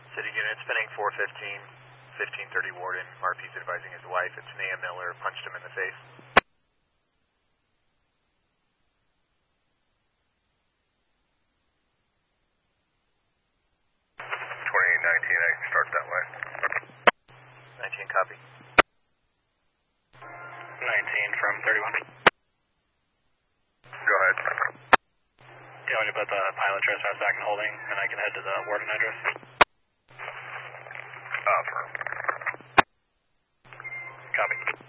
City unit spinning 415, 1530 Warden. RP's advising his wife. It's Naya Miller. Punched him in the face. 2019, I can start that way. 19, copy. 19 from 31. Go ahead. Do you want me to put the pilot trespass back in holding, and I can head to the Warden address? Affirm. Copy.